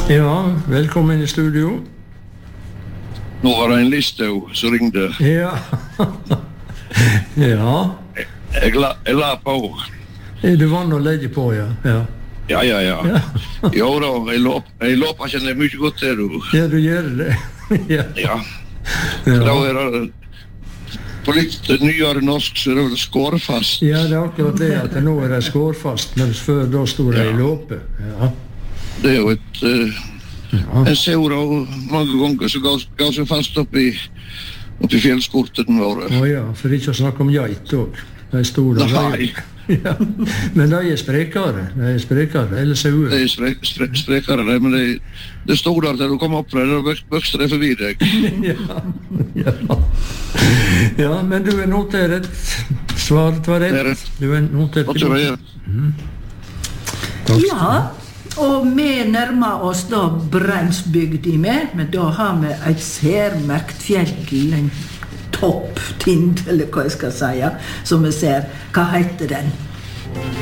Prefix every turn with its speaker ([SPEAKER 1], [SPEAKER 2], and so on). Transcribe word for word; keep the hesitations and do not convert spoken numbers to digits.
[SPEAKER 1] Ja, velkommen i studio.
[SPEAKER 2] Nå var det en Listau som ringde.
[SPEAKER 1] Ja. Ja.
[SPEAKER 2] Jeg, jeg, la, jeg la på.
[SPEAKER 1] Du var nå legge på, ja. Ja,
[SPEAKER 2] Ja, ja, ja.
[SPEAKER 1] ja.
[SPEAKER 2] Jo da, jeg låp, jeg låper kjenner mye godt til du.
[SPEAKER 1] Ja, du gjør det. Ja.
[SPEAKER 2] Ja. Da
[SPEAKER 1] Ja.
[SPEAKER 2] er det på litt nyere norsk så er det vel skårfast.
[SPEAKER 1] Ja, det er akkurat det at nå er det skårfast, mens før da stod det i låpe. Ja.
[SPEAKER 2] Det er jo et... Uh,
[SPEAKER 1] Ja.
[SPEAKER 2] en ser og mange ganger så gav, gav seg fast opp i, opp i fjellskorten våre.
[SPEAKER 1] Å ja, for ikke å snakke om geit også. De store
[SPEAKER 2] Nei.
[SPEAKER 1] Ja. Men de er sprekere. De er sprekere, eller sauer.
[SPEAKER 2] Det er spre, spre, sprekere det, men det, det stod der til du kom opp der, og vokste det forbi deg.
[SPEAKER 1] Ja. Ja. Ja, men du er noteret. Svaret var rett.
[SPEAKER 2] Det er rett.
[SPEAKER 1] Du er noteret.
[SPEAKER 2] Hva tror jeg?
[SPEAKER 3] Ja, og vi nærmer oss da Breinsbygdi med, men da har vi et særmerkt fjell, en topptind, eller hva jeg skal si, som vi ser. Hva heter den?